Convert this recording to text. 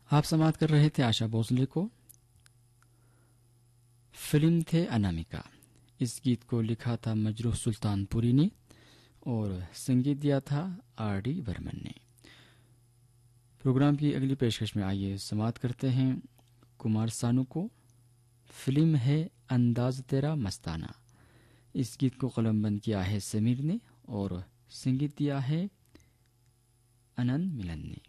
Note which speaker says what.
Speaker 1: आप समाप्त कर रहे थे आशा भोसले को। फिल्म थे अनामिका। इस गीत को लिखा था मजरूह सुल्तानपुरी ने और संगीत दिया था आर.डी. बर्मन ने। प्रोग्राम की अगली पेशकश में आइए समाप्त करते हैं कुमार सानू को। फिल्म है अंदाज तेरा मस्ताना। इस गीत को कलमबंद किया है समीर ने और संगीत दिया है आनंद मिलन ने।